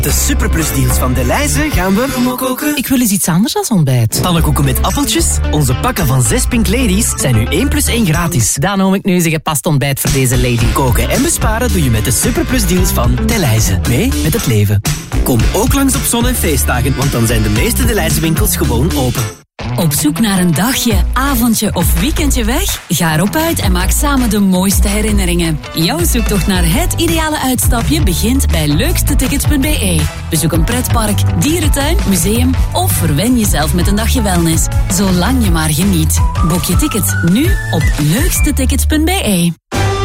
De Superplus-deals van Delhaize gaan we koken. Ik wil eens iets anders als ontbijt. Pannenkoeken met appeltjes. Onze pakken van 6 Pink Ladies zijn nu 1 + 1 gratis. Dan noem ik nu eens een gepast ontbijt voor deze lady. Koken en besparen doe je met de Superplus-deals van Delhaize. Mee met het leven. Kom ook langs op zon- en feestdagen, want dan zijn de meeste Delhaize-winkels gewoon open. Op zoek naar een dagje, avondje of weekendje weg? Ga erop uit en maak samen de mooiste herinneringen. Jouw zoektocht naar het ideale uitstapje begint bij leukstetickets.be. Bezoek een pretpark, dierentuin, museum of verwen jezelf met een dagje wellness. Zolang je maar geniet. Boek je ticket nu op leukstetickets.be.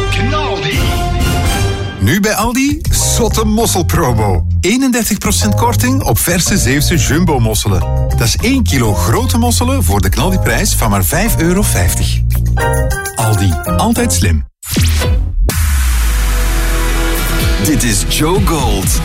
Nu bij Aldi, zotte mosselpromo. 31% korting op verse Zeeuwse jumbo-mosselen. Dat is 1 kilo grote mosselen voor de knaldiprijs van maar €5,50. Aldi, altijd slim. Dit is Joe Gold.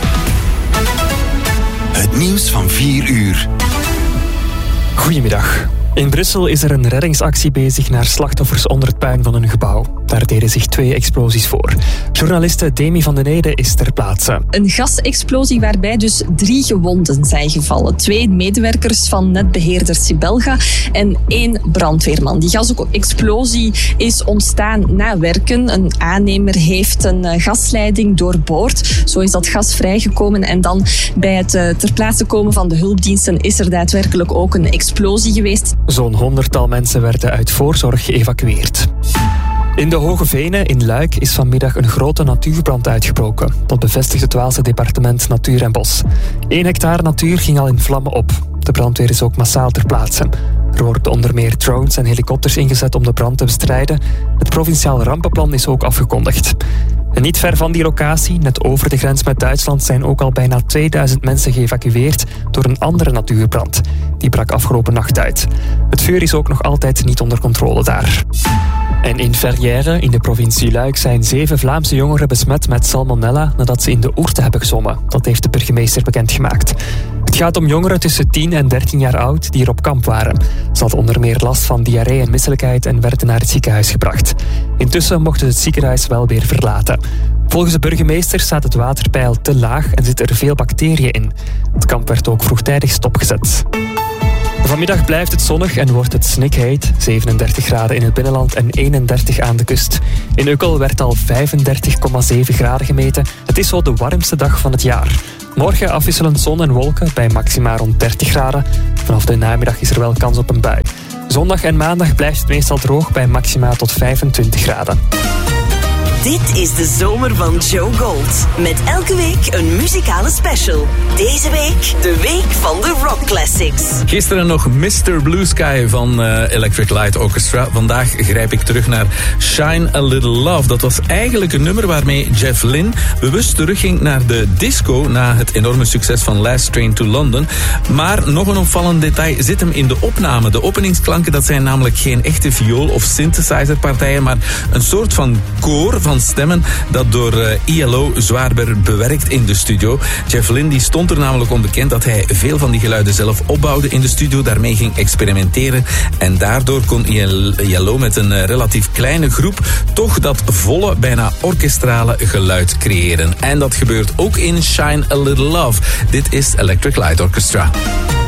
Het nieuws van 4 uur. Goedemiddag. In Brussel is er een reddingsactie bezig naar slachtoffers onder het puin van een gebouw. Daar deden zich 2 explosies voor. Journaliste Demi van den Ede is ter plaatse. Een gasexplosie waarbij dus 3 gewonden zijn gevallen. 2 medewerkers van netbeheerder Sibelga en 1 brandweerman. Die gasexplosie is ontstaan na werken. Een aannemer heeft een gasleiding doorboord. Zo is dat gas vrijgekomen en dan bij het ter plaatse komen van de hulpdiensten is er daadwerkelijk ook een explosie geweest. Zo'n 100-tal mensen werden uit voorzorg geëvacueerd. In de Hoge Venen in Luik is vanmiddag een grote natuurbrand uitgebroken. Dat bevestigt het Waalse departement Natuur en Bos. 1 hectare natuur ging al in vlammen op. De brandweer is ook massaal ter plaatse. Er worden onder meer drones en helikopters ingezet om de brand te bestrijden. Het provinciaal rampenplan is ook afgekondigd. En niet ver van die locatie, net over de grens met Duitsland, zijn ook al bijna 2000 mensen geëvacueerd door een andere natuurbrand. Die brak afgelopen nacht uit. Het vuur is ook nog altijd niet onder controle daar. En in Verrières, in de provincie Luik, zijn 7 Vlaamse jongeren besmet met salmonella nadat ze in de oerte hebben gezwommen. Dat heeft de burgemeester bekendgemaakt. Het gaat om jongeren tussen 10 en 13 jaar oud die er op kamp waren. Ze hadden onder meer last van diarree en misselijkheid en werden naar het ziekenhuis gebracht. Intussen mochten ze het ziekenhuis wel weer verlaten. Volgens de burgemeester staat het waterpeil te laag en zitten er veel bacteriën in. Het kamp werd ook vroegtijdig stopgezet. Vanmiddag blijft het zonnig en wordt het snikheet. 37 graden in het binnenland en 31 aan de kust. In Ukkel werd al 35,7 graden gemeten. Het is zo de warmste dag van het jaar. Morgen afwisselend zon en wolken bij maxima rond 30 graden. Vanaf de namiddag is er wel kans op een bui. Zondag en maandag blijft het meestal droog bij maxima tot 25 graden. Dit is de zomer van Joe Gold. Met elke week een muzikale special. Deze week de week van de rock classics. Gisteren nog Mr. Blue Sky van Electric Light Orchestra. Vandaag grijp ik terug naar Shine a Little Love. Dat was eigenlijk een nummer waarmee Jeff Lynne bewust terugging naar de disco na het enorme succes van Last Train to London. Maar nog een opvallend detail zit hem in de opname. De openingsklanken, dat zijn namelijk geen echte viool- of synthesizerpartijen, maar een soort van koor van stemmen dat door ILO zwaar werd bewerkt in de studio. Jeff Lynne die stond er namelijk onbekend dat hij veel van die geluiden zelf opbouwde in de studio, daarmee ging experimenteren en daardoor kon ILO met een relatief kleine groep toch dat volle, bijna orkestrale geluid creëren. En dat gebeurt ook in Shine a Little Love. Dit is Electric Light Orchestra.